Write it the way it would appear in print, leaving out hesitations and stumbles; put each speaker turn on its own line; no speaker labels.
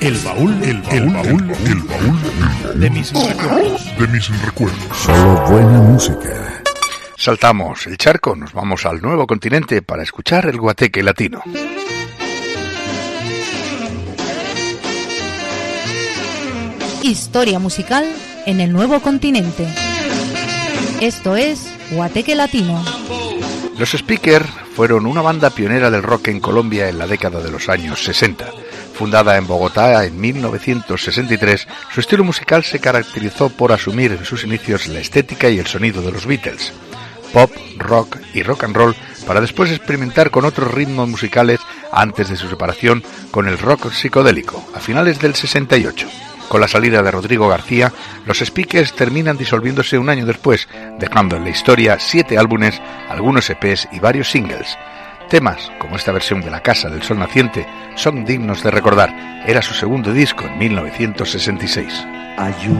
El baúl de mis recuerdos.
Solo buena música.
Saltamos el charco, nos vamos al nuevo continente para escuchar el guateque latino.
Historia musical en el nuevo continente. Esto es Guateque Latino.
Los Speaker fueron una banda pionera del rock en Colombia en la década de los años 60. Fundada en Bogotá en 1963, su estilo musical se caracterizó por asumir en sus inicios la estética y el sonido de los Beatles, pop, rock y rock and roll, para después experimentar con otros ritmos musicales antes de su separación con el rock psicodélico, a finales del 68. Con la salida de Rodrigo García, los Speakers terminan disolviéndose un año después, dejando en la historia 7 álbumes, algunos EPs y varios singles. Temas, como esta versión de La Casa del Sol Naciente, son dignos de recordar. Era su segundo disco en 1966.